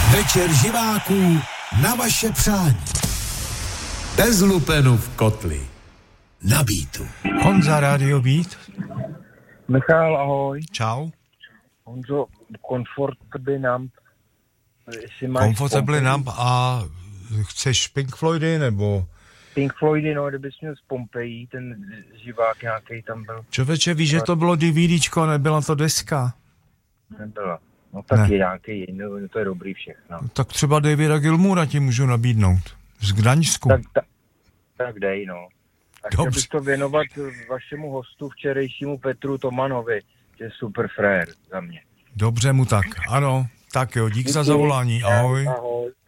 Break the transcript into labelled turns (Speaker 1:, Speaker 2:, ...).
Speaker 1: Večer živáků na vaše přání. Bez lupenu v kotli. Na Beatu.
Speaker 2: Honza, Radio Beat.
Speaker 3: Michal, ahoj.
Speaker 2: Čau.
Speaker 3: Honzo, Comfortable Numb.
Speaker 2: Comfortable Numb a chceš Pink Floydy, nebo...
Speaker 3: Pink Floydy, no, kdybys měl z Pompeji, ten živák nějaký tam byl.
Speaker 2: Člověče, víš, že to bylo DVDčko, nebyla to deska?
Speaker 3: Nebyla. No tak ne. Je nějaký, no, to je dobrý všechno.
Speaker 2: No, tak třeba Davida Gilmoura ti můžu nabídnout. Z Gdaňsku.
Speaker 3: Tak dej, no. A chtěl bych to věnovat vašemu hostu včerejšímu Petru Tomanovi, že je super frér za mě.
Speaker 2: Dobře mu tak, ano. Tak jo, díky za zavolání, ahoj.
Speaker 3: Ahoj.